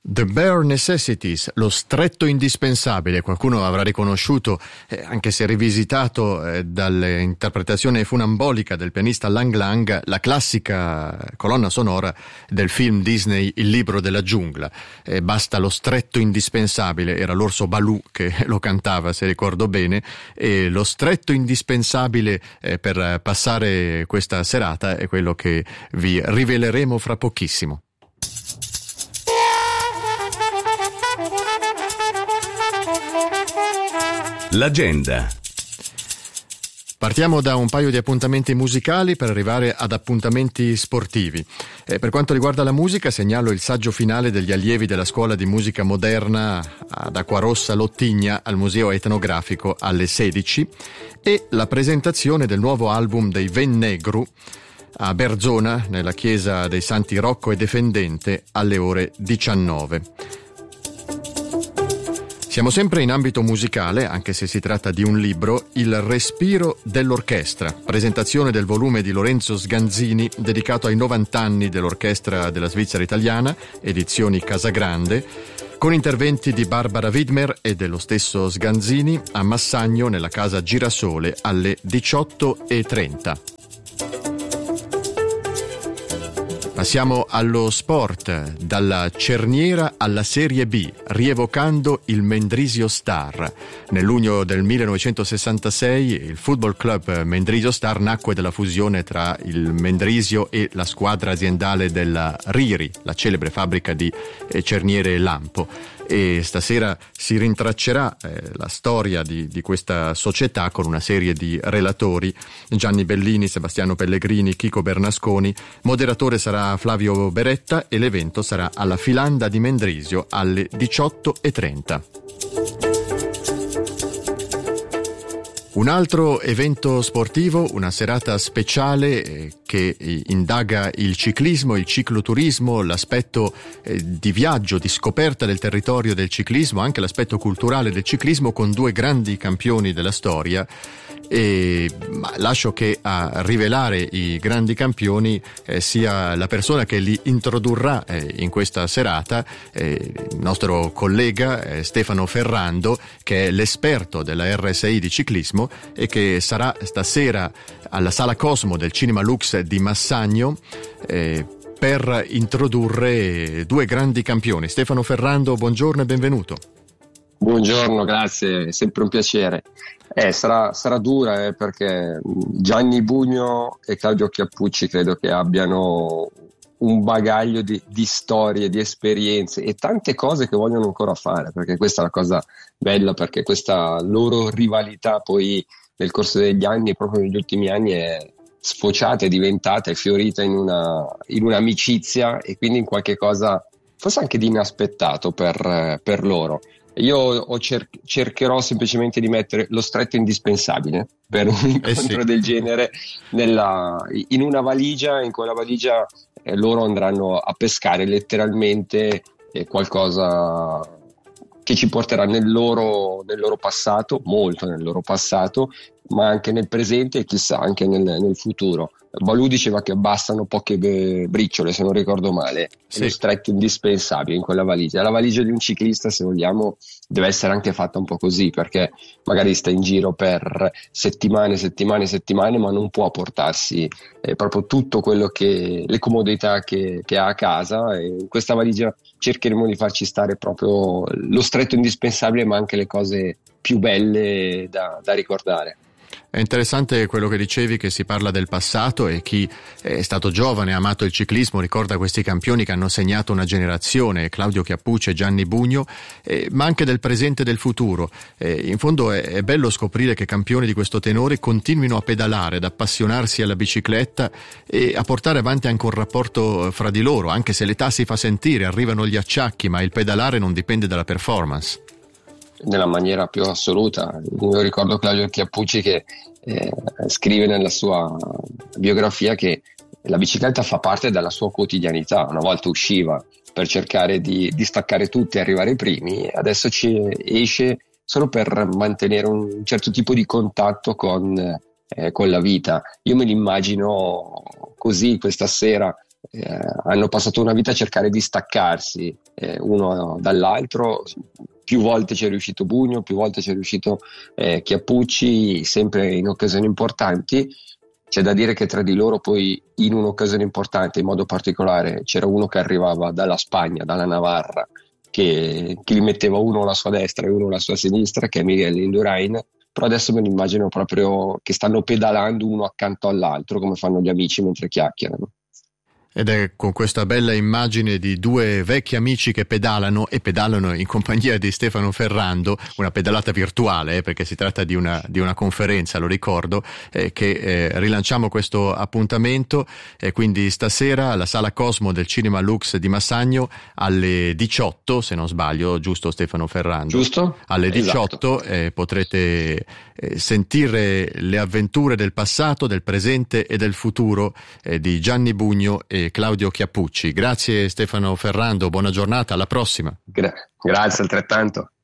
The Bare Necessities, lo stretto indispensabile. Qualcuno avrà riconosciuto, anche se rivisitato dall'interpretazione funambolica del pianista Lang Lang, la classica colonna sonora del film Disney Il libro della giungla. Basta lo stretto indispensabile, era l'orso Baloo che lo cantava, se ricordo bene, e lo stretto indispensabile per passare questa serata è quello che vi riveleremo fra pochissimo. L'agenda. Partiamo da un paio di appuntamenti musicali per arrivare ad appuntamenti sportivi. Per quanto riguarda la musica, segnalo il saggio finale degli allievi della Scuola di Musica Moderna ad Acquarossa Lottigna al Museo Etnografico alle 16 e la presentazione del nuovo album dei Vennegru a Berzona, nella chiesa dei Santi Rocco e Defendente, alle ore 19. Siamo sempre in ambito musicale, anche se si tratta di un libro, Il respiro dell'orchestra, presentazione del volume di Lorenzo Sganzini dedicato ai 90 anni dell'Orchestra della Svizzera Italiana, edizioni Casagrande, con interventi di Barbara Widmer e dello stesso Sganzini a Massagno nella Casa Girasole alle 18:30. Passiamo allo sport, dalla cerniera alla Serie B, rievocando il Mendrisio Star. Nel luglio del 1966 il Football Club Mendrisio Star nacque dalla fusione tra il Mendrisio e la squadra aziendale della Riri, la celebre fabbrica di cerniere Lampo. E stasera si rintraccerà la storia di questa società con una serie di relatori: Gianni Bellini, Sebastiano Pellegrini, Chico Bernasconi. Moderatore sarà Flavio Beretta e l'evento sarà alla Filanda di Mendrisio alle 18:30. Un altro evento sportivo, una serata speciale che indaga il ciclismo, il cicloturismo, l'aspetto di viaggio, di scoperta del territorio del ciclismo, anche l'aspetto culturale del ciclismo, con due grandi campioni della storia. E lascio che a rivelare i grandi campioni sia la persona che li introdurrà in questa serata, il nostro collega Stefano Ferrando, che è l'esperto della RSI di ciclismo e che sarà stasera alla Sala Cosmo del Cinema Lux di Massagno per introdurre due grandi campioni. Stefano Ferrando, buongiorno e benvenuto. Buongiorno, grazie, è sempre un piacere. Sarà dura perché Gianni Bugno e Claudio Chiappucci credo che abbiano un bagaglio di storie, di esperienze e tante cose che vogliono ancora fare, perché questa è la cosa bella, perché questa loro rivalità poi nel corso degli anni, proprio negli ultimi anni, è sfociata, è diventata, è fiorita in un'amicizia e quindi in qualche cosa forse anche di inaspettato per loro. Io cercherò semplicemente di mettere lo stretto indispensabile per un incontro del genere in una valigia. In quella valigia loro andranno a pescare letteralmente qualcosa che ci porterà nel loro passato, molto nel loro passato, ma anche nel presente e chissà anche nel futuro. Balù diceva che bastano poche briciole, se non ricordo male, sì. Lo stretto indispensabile in quella valigia. La valigia di un ciclista, se vogliamo, deve essere anche fatta un po' così, perché magari sta in giro per settimane, ma non può portarsi proprio tutto quello le comodità che ha a casa, e in questa valigia cercheremo di farci stare proprio lo stretto indispensabile, ma anche le cose più belle da ricordare. È interessante quello che dicevi, che si parla del passato, e chi è stato giovane e ha amato il ciclismo ricorda questi campioni che hanno segnato una generazione, Claudio Chiappucci e Gianni Bugno, ma anche del presente e del futuro. In fondo è bello scoprire che campioni di questo tenore continuino a pedalare, ad appassionarsi alla bicicletta e a portare avanti anche un rapporto fra di loro, anche se l'età si fa sentire, arrivano gli acciacchi, ma il pedalare non dipende dalla performance. Nella maniera più assoluta. Io ricordo Claudio Chiappucci che scrive nella sua biografia che la bicicletta fa parte della sua quotidianità. Una volta usciva per cercare di staccare tutti e arrivare ai primi, adesso ci esce solo per mantenere un certo tipo di contatto con la vita. Io me l'immagino così questa sera hanno passato una vita a cercare di staccarsi uno dall'altro. Più volte ci è riuscito Bugno, più volte ci è riuscito Chiappucci, sempre in occasioni importanti. C'è da dire che tra di loro poi in un'occasione importante in modo particolare c'era uno che arrivava dalla Spagna, dalla Navarra, che gli metteva uno alla sua destra e uno alla sua sinistra, che è Miguel Indurain. Però adesso me lo immagino proprio che stanno pedalando uno accanto all'altro come fanno gli amici mentre chiacchierano. Ed è con questa bella immagine di due vecchi amici che pedalano in compagnia di Stefano Ferrando, una pedalata virtuale, perché si tratta di una conferenza, lo ricordo, che rilanciamo questo appuntamento. Quindi stasera alla Sala Cosmo del Cinema Lux di Massagno alle 18, se non sbaglio, giusto Stefano Ferrando? Giusto? Alle 18 potrete sentire le avventure del passato, del presente e del futuro di Gianni Bugno e Claudio Chiappucci. Grazie Stefano Ferrando, buona giornata, alla prossima. Grazie altrettanto.